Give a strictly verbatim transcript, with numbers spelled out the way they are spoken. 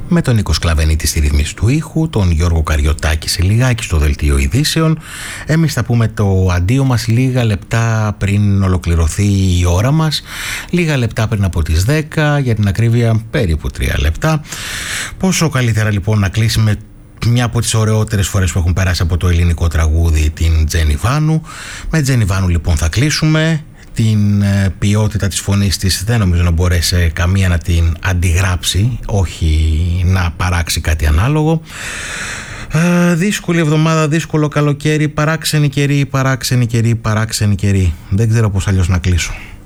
με τον Νίκο Σκλαβενίτη στη ρυθμίση του ήχου, τον Γιώργο Καριωτάκη σε λιγάκι στο δελτίο ειδήσεων. Εμείς θα πούμε το αντίο μας λίγα λεπτά πριν ολοκληρωθεί η ώρα μας, λίγα λεπτά πριν από τις δέκα, για την ακρίβεια περίπου τρία λεπτά. Πόσο καλύτερα λοιπόν να κλείσει με μια από τις ωραιότερες φορές που έχουν περάσει από το ελληνικό τραγούδι, την Τζένι Βάνου. Με Τζένι Βάνου λοιπόν θα κλείσουμε. Την ποιότητα της φωνής της δεν νομίζω να μπορέσει καμία να την αντιγράψει, όχι να παράξει κάτι ανάλογο. Ε, δύσκολη εβδομάδα, δύσκολο καλοκαίρι, παράξενη καιρή, παράξενη καιρή, παράξενη καιρή. Δεν ξέρω πώς αλλιώς να κλείσω.